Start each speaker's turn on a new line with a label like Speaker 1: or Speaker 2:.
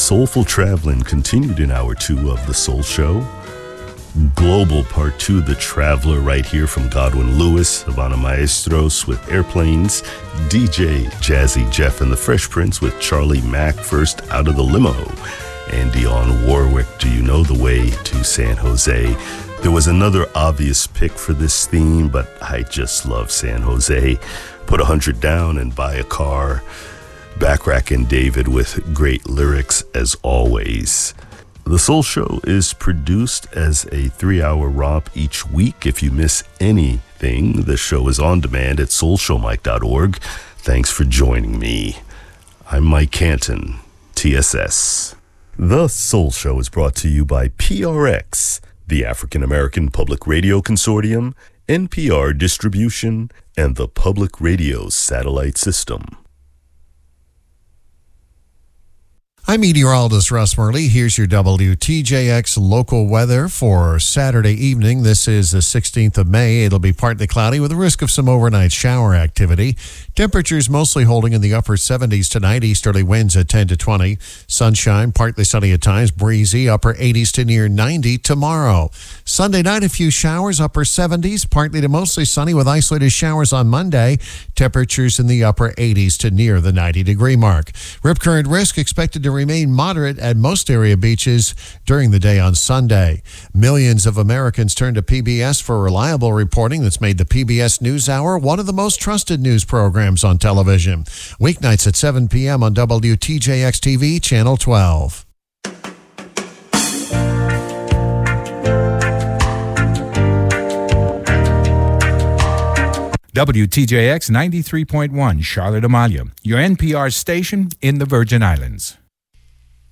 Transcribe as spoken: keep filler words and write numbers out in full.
Speaker 1: Soulful Traveling continued in hour two of The Soul Show. Global Part two, The Traveler, right here from Godwin Lewis, Havana Maestros with Airplanes, D J Jazzy Jeff and the Fresh Prince with Charlie Mack, First Out of the Limo, and Dionne Warwick, Do You Know the Way to San Jose. There was another obvious pick for this theme, but I just love San Jose. Put a hundred down and buy a car. Backrack and David with great lyrics as always. The Soul Show is produced as a three-hour romp each week. If you miss anything, the show is on demand at soul show mike dot org. Thanks for joining me. I'm Mike Canton, T S S. The Soul Show is brought to you by P R X, the African American Public Radio Consortium, N P R Distribution, and the Public Radio Satellite System.
Speaker 2: I'm meteorologist Russ Murley. Here's your W T J X local weather for Saturday evening. This is the sixteenth of May. It'll be partly cloudy with a risk of some overnight shower activity. Temperatures mostly holding in the upper seventies tonight. Easterly winds at ten to twenty. Sunshine, partly sunny at times. Breezy, upper eighties to near ninety tomorrow. Sunday night, a few showers, upper seventies. Partly to mostly sunny with isolated showers on Monday. Temperatures in the upper eighties to near the ninety degree mark. Rip current risk expected to remain moderate at most area beaches during the day on Sunday. Millions of Americans turn to P B S for reliable reporting that's made the P B S NewsHour one of the most trusted news programs on television. Weeknights at seven p.m. on W T J X T V, Channel twelve.
Speaker 3: W T J X ninety-three point one, Charlotte Amalia, your N P R station in the Virgin Islands.